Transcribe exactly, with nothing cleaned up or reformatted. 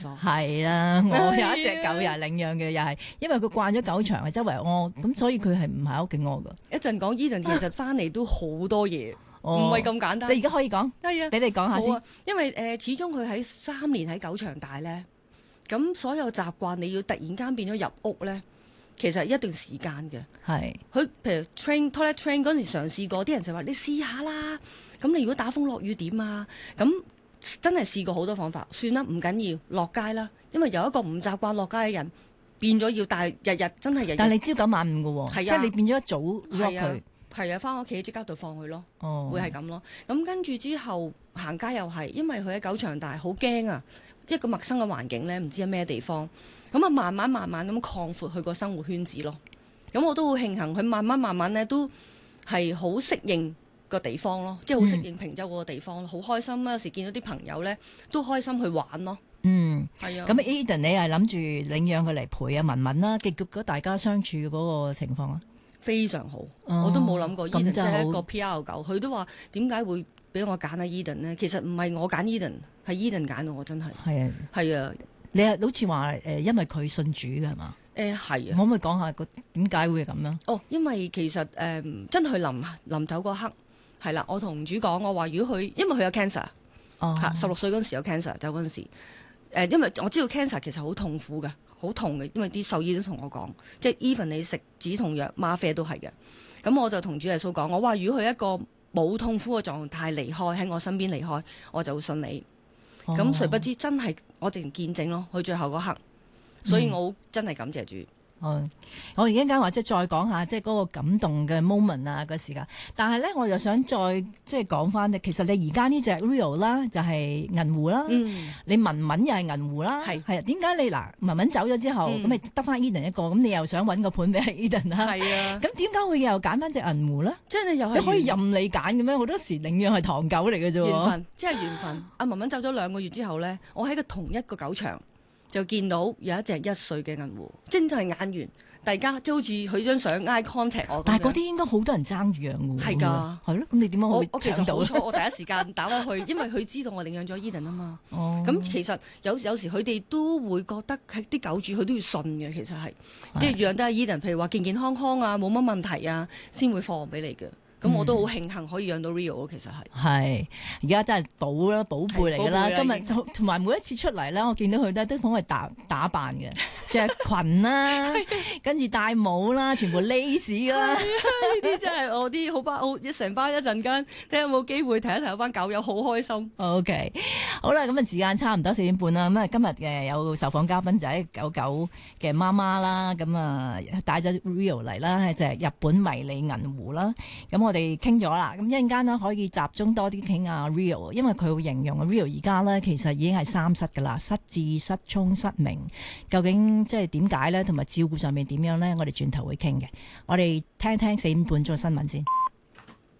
疏。 係啦，我有一隻狗又係領養嘅，又係因為佢慣咗狗場係周圍屙，咁所以佢係唔喺屋企屙噶。 一陣講 Eden 其實翻嚟都好多嘢，唔哦係咁簡單。 你而家可以講， 係啊， 俾你講下先。 好啊，因為誒、呃、始終佢喺三年喺狗場大咧，咁所有習慣你要突然間變咗入屋咧，其實一段時間嘅。 係佢譬如 train toilet train 嗰陣時嘗試過，啲人就話你試下啦。咁你如果打風落雨點啊？咁真係試過好多方法，算啦，唔緊要，落街啦。因為有一個唔習慣落街嘅人，變咗要帶日日真係日日。 但係你朝九晚五嘅喎， 係啊即係你變咗一早 lock 佢。 係啊，翻屋企即刻就放佢咯， 哦， 會係咁咯。咁跟住之後行街又係，因為佢喺狗場大，好驚啊！一個陌生嘅環境咧，唔知係咩地方。咁啊，慢慢慢慢咁擴闊佢個生活圈子咯。咁我都好慶幸，佢慢慢慢慢咧都係好適應個地方咯，即係好適應平洲嗰個地方咯，好、嗯、開心啊！有時見到啲朋友咧都開心去玩咯。 嗯， 係啊。 咁 Eden 你係諗住領養佢嚟陪阿文文啦，結果大家相處嘅嗰個情況啊？ 非常好， 哦、 我都冇諗過 Eden 即係一個 P R 狗，佢都話點解會俾我揀阿 Eden 呢？其實唔係我揀 Eden，係 Eden 揀我，真係。係啊，係啊， 你係好似話誒，因為佢信主嘅係嘛？ 誒係啊， 可唔可以講下個點解會咁樣？ 哦，因為其實誒、呃、真係臨臨走嗰刻係啦，我同主講，我話如果佢因為佢有 cancer，嚇十六歲嗰陣時有 cancer 走嗰陣時，誒、呃、因為我知道 cancer 其實好痛苦嘅。好痛嘅，因為啲獸醫都同我講，即係 even 你食止痛藥、嗎啡都係嘅。咁我就同主耶穌講，我話如果佢一個冇痛苦嘅狀態離開喺我身邊離開，我就會信你。咁、哦、誰不知真係我淨見證咯，佢最後嗰刻，所以我真係感謝主。 嗯，我而家間話即係再講下即係嗰個感動嘅 moment 啊個時間，但係咧我又想再即係講翻咧，其實你而家呢隻 Rio 啦就係銀狐啦，嗯、你文文又係銀狐啦，係係啊，點解你嗱文文走咗之後咁你得翻 Eden 一個，咁你又想揾個伴俾 Eden 啦？係啊，咁點解會又揀翻隻銀狐咧？即係你又係你可以任你揀嘅咩？好多時領養係唐狗嚟嘅啫，緣分即係緣分。阿文文走咗兩個月之後咧，我喺個同一個狗場。就見到有一隻一歲嘅銀狐，真係眼緣，大家即係好似佢張相 eye contact 我。但係嗰啲應該好多人爭住養嘅喎。係㗎，係咯。咁你點樣可以搶到？我其實好彩，我第一時間打翻去，因為佢知道我領養咗 Eden 啊嘛。哦。咁其實有有時佢哋都會覺得係啲狗主佢都要信嘅，其實係即係養得 Eden，譬如話健健康康啊，冇乜問題啊，先會放俾你嘅。咁我都好慶幸可以養到 Rio， 其實係係而家真係寶啦，寶貝嚟㗎啦。今日就同埋每一次出嚟咧，我見到佢咧都幫佢打打扮嘅，着裙啦，跟住戴帽啦，全部 lace 啦。呢啲真係我啲好班，我一成班一陣間睇下有冇機會睇一睇班狗友，好開心。OK， 好啦，咁啊時間差唔多四點半啦。咁啊今日嘅有受訪嘉賓就係狗狗嘅媽媽啦，咁啊帶咗 Rio 嚟啦，就係日本迷你銀狐啦。咁我哋傾咗啦，咁一陣間呢可以集中多啲傾下 Rio， 因為佢會形容 Rio 而家呢其實已經係三失噶啦，失智、失聰、失明，究竟即係點解呢？同埋照顧上面點樣呢？我哋轉頭會傾嘅，我哋聽聽四點半鐘新聞先。